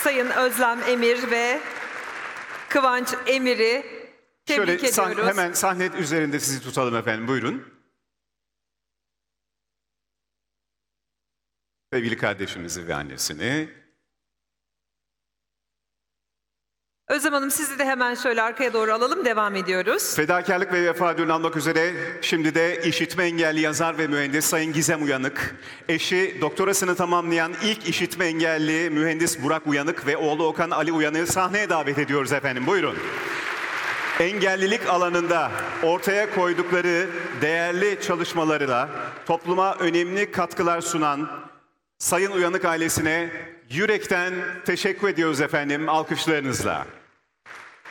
Sayın Özlem Emir ve Kıvanç Emir'i tebrik ediyoruz. Hemen sahne üzerinde sizi tutalım efendim. Buyurun. Sevgili kardeşimizi ve annesini. Özlem Hanım, sizi de hemen şöyle arkaya doğru alalım. Devam ediyoruz. Fedakarlık ve vefa ödülünü almak üzere şimdi de işitme engelli yazar ve mühendis Sayın Gizem Uyanık, eşi doktorasını tamamlayan ilk işitme engelli mühendis Burak Uyanık ve oğlu Okan Ali Uyanık'ı sahneye davet ediyoruz efendim. Buyurun. Engellilik alanında ortaya koydukları değerli çalışmalarıyla topluma önemli katkılar sunan Sayın Uyanık ailesine yürekten teşekkür ediyoruz efendim, alkışlarınızla.